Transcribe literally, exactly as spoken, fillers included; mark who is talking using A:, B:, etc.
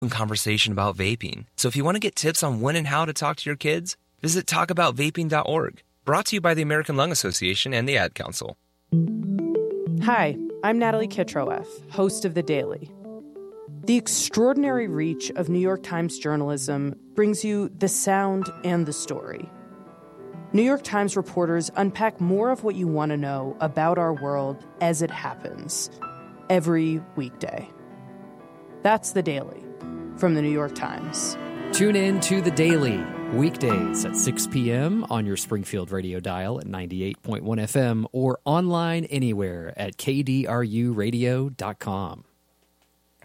A: conversation about vaping. So if you want to get tips on when and how to talk to your kids, visit talk about vaping dot org. Brought to you by the American Lung Association and the Ad Council.
B: Hi, I'm Natalie Kitroeff, host of The Daily. The extraordinary reach of New York Times journalism brings you the sound and the story. New York Times reporters unpack more of what you want to know about our world as it happens, every weekday. That's The Daily from The New York Times.
C: Tune in to The Daily, weekdays at six p.m. on your Springfield radio dial at ninety-eight point one F M or online anywhere at K D R U radio dot com.